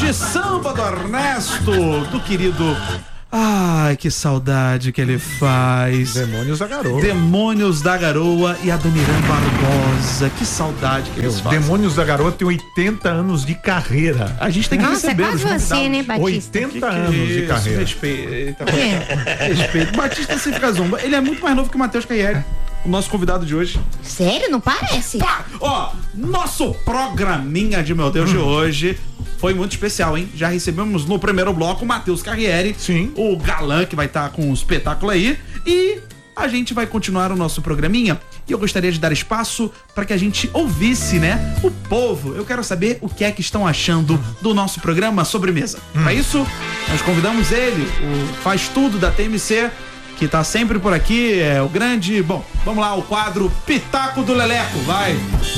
de samba do Ernesto, do querido... Ai, que saudade que ele faz. Demônios da Garoa. Demônios da Garoa e a Adoniran Barbosa. Que saudade que eles fazem. Demônios da Garoa tem 80 anos de carreira. A gente tem que receber quase você, né, Batista? 80 anos de carreira. Respeita. Respeito. Batista sem ficar zomba. Ele é muito mais novo que o Matheus Carriere, o nosso convidado de hoje. Sério? Não parece? Pá! Ó, nosso programinha de meu Deus de hoje foi muito especial, hein? Já recebemos no primeiro bloco o Matheus Carriere, sim, o galã que vai estar com um espetáculo aí, e a gente vai continuar o nosso programinha. E eu gostaria de dar espaço para que a gente ouvisse, né, o povo. Eu quero saber o que é que estão achando do nosso programa Sobremesa. Para isso, nós convidamos ele, o Faz Tudo da TMC, que tá sempre por aqui, é o grande... Bom, vamos lá, o quadro Pitaco do Leleco, vai.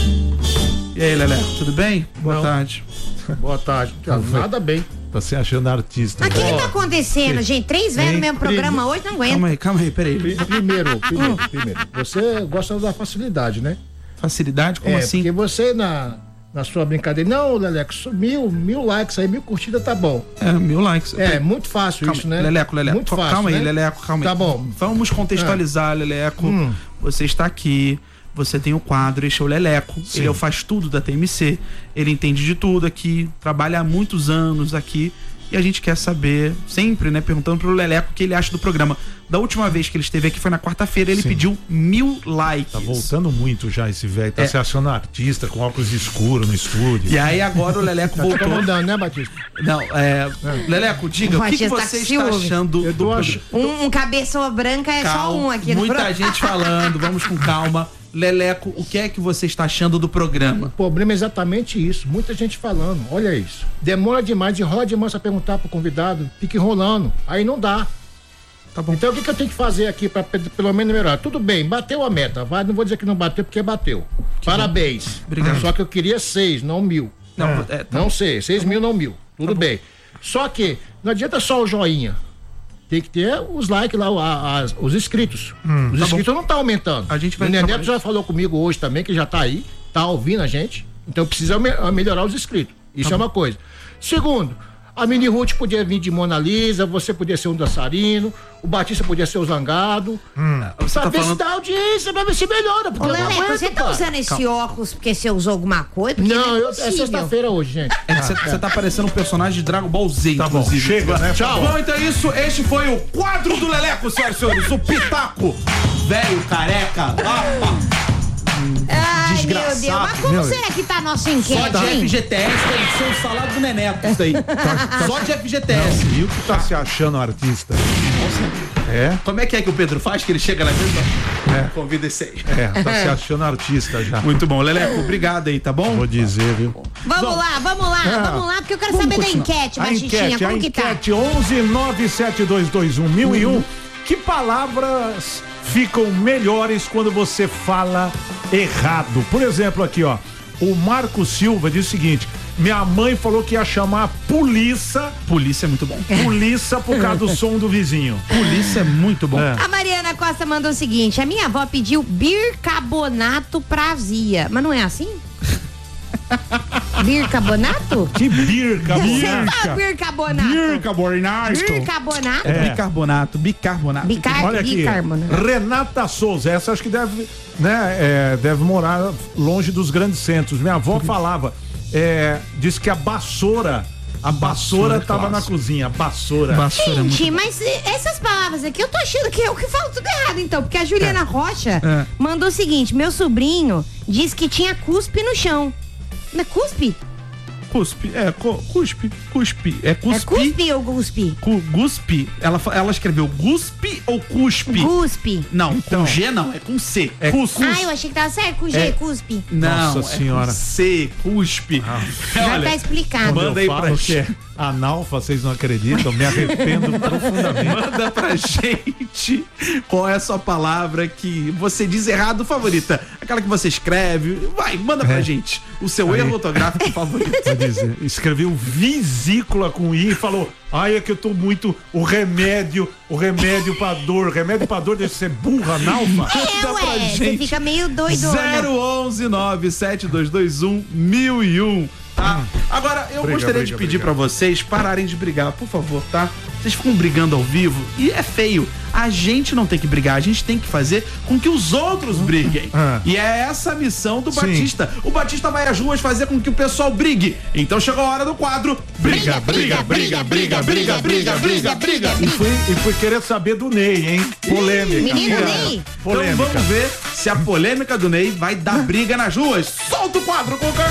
E aí, Leleco, tudo bem? Boa tarde. Boa tarde. Nada bem. Tá se achando artista. Mas o que tá acontecendo, gente? 3 velhos no mesmo programa hoje, não aguenta. Calma aí, peraí. Primeiro. Você gosta da facilidade, né? Facilidade? Como assim? Porque você na sua brincadeira, não, Leleco, mil likes aí, 1000 curtidas tá bom. 1000 likes. Muito fácil calma, isso, né? Leleco. Muito fácil, calma né? aí, Leleco, calma aí. Tá bom. Vamos contextualizar, Leleco. Você está aqui, você tem o quadro, este é o Leleco. Sim. Ele é o Faz Tudo da TMC. Ele entende de tudo aqui, trabalha há muitos anos aqui. E a gente quer saber, sempre, né, perguntando pro Leleco o que ele acha do programa. Da última vez que ele esteve aqui foi na quarta-feira, ele pediu 1000 likes. Tá voltando muito já esse velho, tá se achando artista com óculos escuros no estúdio. E aí agora o Leleco voltou. Tá mudando, né, Batista? Não, Leleco, diga, o que você está achando do programa? Um cabeça branca é só um aqui no Muita gente falando, vamos com calma. Leleco, o que é que você está achando do programa? O problema é exatamente isso. Muita gente falando, olha isso. Demora demais, enrola demais pra perguntar pro convidado, fica enrolando. Aí não dá. Tá bom. Então o que eu tenho que fazer aqui pra pelo menos melhorar? Tudo bem, bateu a meta. Vai, não vou dizer que não bateu porque bateu. Parabéns. Obrigado. Só que eu queria 6, não 1000. Não sei, 6.000, não 1000. Tudo bem. Só que não adianta só o joinha. Tem que ter os likes lá, os inscritos. Os inscritos não tá aumentando. A gente vai o Neneto já falou comigo hoje também, que já tá aí, tá ouvindo a gente. Então precisa melhorar os inscritos. Isso é uma coisa. Segundo, a Mini Ruth podia vir de Mona Lisa, você podia ser um dançarino, o Batista podia ser o Zangado. Pra ver se dá audiência, pra ver se melhora. Ô, Leleco, você tá usando esse óculos porque você usou alguma coisa? Porque não, é é sexta-feira hoje, gente. Você tá parecendo um personagem de Dragon Ball Z, tá bom, inclusive. chega, né? Tchau. Bom, então é isso. Este foi o quadro do Leleco, senhoras e senhores. O Pitaco, velho careca. Ai, desgraçado. meu Deus, mas como será que tá a nossa enquete, Só de hein? FGTS deve ser o salário do Neneto, isso aí. Só de FGTS. E o que tá se achando artista? Como é que o Pedro faz, que ele chega na mesa? Convida esse aí. Tá se achando artista já. Muito bom, Leleco, obrigado aí, tá bom? Vou dizer, viu? Vamos lá, porque eu quero saber da enquete, Baixinha, como que tá? A enquete 1197221001. Que palavras ficam melhores quando você fala errado? Por exemplo, aqui, ó, o Marco Silva diz o seguinte: minha mãe falou que ia chamar a polícia. Polícia é muito bom. Polícia por causa do som do vizinho. Polícia é muito bom. A Mariana Costa mandou o seguinte: a minha avó pediu bicarbonato pra azia. Mas não é assim? Bicarbonato? Que bicarbonato? Bicarbonato. Olha aqui, Renata Souza, essa acho que deve, né, deve morar longe dos grandes centros. Minha avó falava, disse que a vassoura tava na cozinha, vassoura. Gente, mas essas palavras aqui eu tô achando que eu que falo tudo errado então, porque a Juliana Rocha mandou o seguinte: meu sobrinho disse que tinha cuspe no chão. Não é cuspe? Cuspe. É cuspe. É cuspe ou guspe? Guspe. Ela escreveu guspe ou cuspe? Guspe. Não, então, com G não, é com C. É cuspe. Ah, eu achei que tava certo com G, cuspe. Não, Nossa senhora. Com C, cuspe. Já tá explicado. Manda aí pra gente. Analfa, vocês não acreditam? Me arrependo profundamente. Manda pra gente qual é a sua palavra que você diz errado favorita. Aquela que você escreve. Vai, manda pra gente o seu erro ortográfico favorito. Quer dizer, escreveu vesícula com I e falou: ai, é que eu tô muito. O remédio pra dor. Remédio pra dor deve ser burra, analfa. Você fica meio doidona. 011 97221 1001. tá? Agora, eu gostaria de pedir pra vocês pararem de brigar, por favor, tá? Vocês ficam brigando ao vivo e é feio. A gente não tem que brigar, a gente tem que fazer com que os outros briguem. E é essa a missão do Batista. O Batista vai às ruas fazer com que o pessoal brigue. Então chegou a hora do quadro Briga, briga, briga, briga, briga, briga, briga, briga. E fui querer saber do Ney, hein? Polêmica. Menino Ney. Então vamos ver se a polêmica do Ney vai dar briga nas ruas. Solta o quadro, Cuca.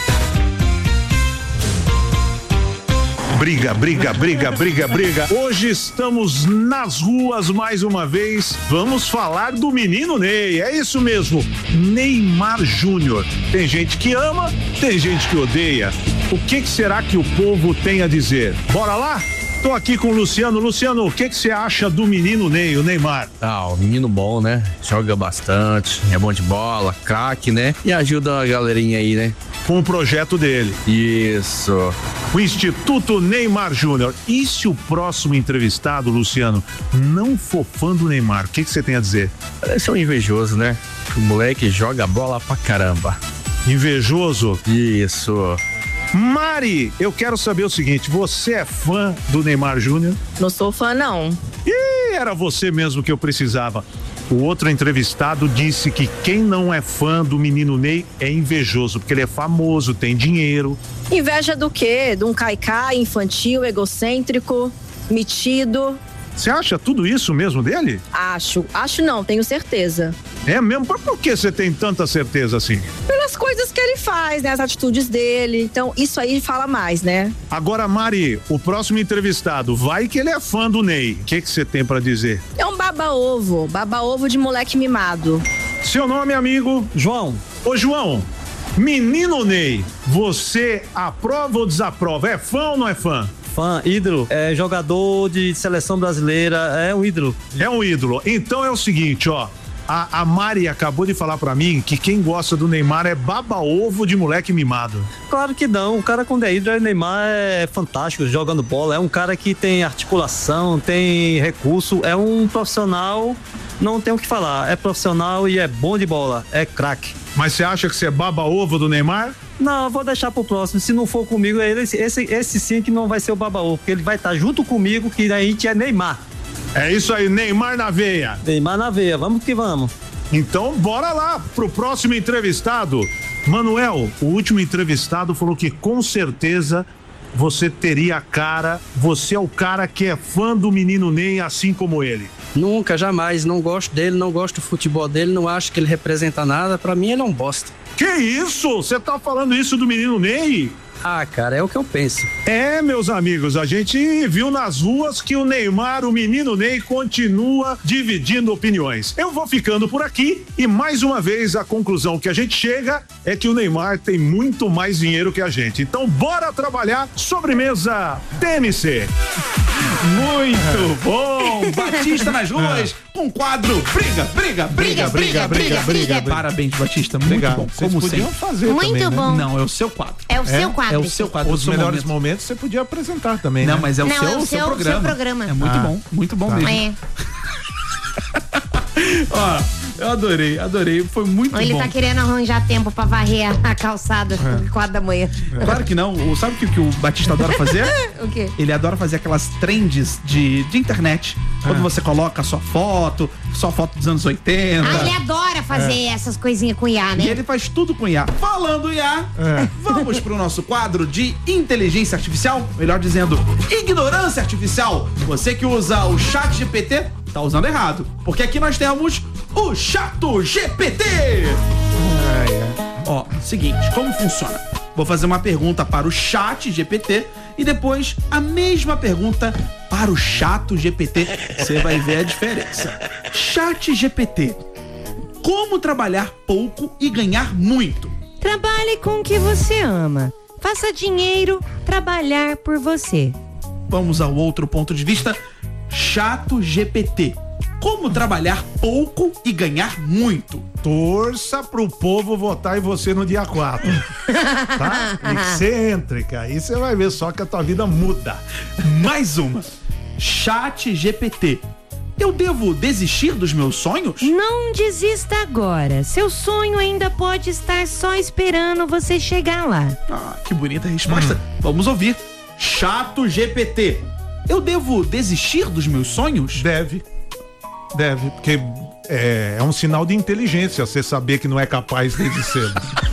Briga, briga, briga, briga, briga. Hoje estamos nas ruas mais uma vez. Vamos falar do menino Ney. É isso mesmo, Neymar Júnior. Tem gente que ama, tem gente que odeia. O que será que o povo tem a dizer? Bora lá? Tô aqui com o Luciano. Luciano, o que você acha do menino Ney, o Neymar? O menino bom, né? Joga bastante, é bom de bola, craque, né? E ajuda a galerinha aí, né? Com o projeto dele. Isso. O Instituto Neymar Júnior. E se o próximo entrevistado, Luciano, não for fã do Neymar, o que você tem a dizer? Parece um invejoso, né? O moleque joga bola pra caramba. Invejoso? Isso. Mari, eu quero saber o seguinte, você é fã do Neymar Júnior? Não sou fã, não. Ih, era você mesmo que eu precisava. O outro entrevistado disse que quem não é fã do menino Ney é invejoso, porque ele é famoso, tem dinheiro. Inveja do quê? De um caicai infantil, egocêntrico, metido. Você acha tudo isso mesmo dele? Acho não, tenho certeza. É mesmo? Por que você tem tanta certeza assim? Pelas coisas que ele faz, né? As atitudes dele. Então, isso aí fala mais, né? Agora, Mari, o próximo entrevistado, vai que ele é fã do Ney. O que você tem pra dizer? É um baba-ovo de moleque mimado. Seu nome, amigo? João. Ô, João, menino Ney, você aprova ou desaprova? É fã ou não é fã? Fã, ídolo, é jogador de seleção brasileira, é um ídolo. É um ídolo. Então é o seguinte, ó. A Mari acabou de falar pra mim que quem gosta do Neymar é baba-ovo de moleque mimado. Claro que não, o cara quando é ídolo, o Neymar é fantástico jogando bola, é um cara que tem articulação, tem recurso, é um profissional, não tem o que falar, é profissional e é bom de bola, é craque. Mas você acha que você é baba-ovo do Neymar? Não, eu vou deixar pro próximo. Se não for comigo, esse sim que não vai ser o baba-ovo, porque ele vai estar junto comigo, que a gente é Neymar. É isso aí, Neymar na veia. Neymar na veia, vamos que vamos. Então, bora lá pro próximo entrevistado. Manuel, o último entrevistado falou que com certeza você teria cara, você é o cara que é fã do menino Ney, assim como ele. Nunca, jamais, não gosto dele, não gosto do futebol dele, não acho que ele representa nada, pra mim ele é um bosta. Que isso? Você tá falando isso do menino Ney? Cara, é o que eu penso. É, meus amigos, a gente viu nas ruas que o Neymar, o menino Ney, continua dividindo opiniões. Eu vou ficando por aqui e mais uma vez a conclusão que a gente chega é que o Neymar tem muito mais dinheiro que a gente. Então bora trabalhar, sobremesa TMC. Muito bom! Batista nas ruas com o quadro Briga, briga, briga, briga, briga, briga. Parabéns, Batista, muito bom. Vocês podiam fazer Muito também, bom. né? Não, é o seu quadro. É o seu quadro. É o seu quadro. Os melhores momentos você podia apresentar também, Não, né? mas é o Não, seu, é o seu programa. É muito bom mesmo. É. Ó, eu adorei, foi muito Ele bom. tá querendo arranjar tempo pra varrer a calçada 4 da manhã. Claro que não. Sabe o que o Batista adora fazer? O quê? Ele adora fazer aquelas trends de internet. Quando você coloca a sua foto dos anos 80. Ele adora fazer essas coisinhas com IA, né? E ele faz tudo com IA. Falando IA, vamos pro nosso quadro de inteligência artificial, melhor dizendo, ignorância artificial. Você que usa o ChatGPT, tá usando errado. Porque aqui nós temos o Chato GPT. Ó, seguinte, como funciona? Vou fazer uma pergunta para o ChatGPT e depois a mesma pergunta para o Chato GPT. Você vai ver a diferença. ChatGPT. Como trabalhar pouco e ganhar muito? Trabalhe com o que você ama. Faça dinheiro trabalhar por você. Vamos ao outro ponto de vista. ChatGPT. Como trabalhar pouco e ganhar muito? Torça pro povo votar em você no dia 4. Tá? Excêntrica. Aí você vai ver só que a tua vida muda. Mais uma. ChatGPT. Eu devo desistir dos meus sonhos? Não desista agora. Seu sonho ainda pode estar só esperando você chegar lá. Ah, que bonita resposta. Vamos ouvir. Chato GPT. Eu devo desistir dos meus sonhos? Deve, porque é um sinal de inteligência você saber que não é capaz desde cedo.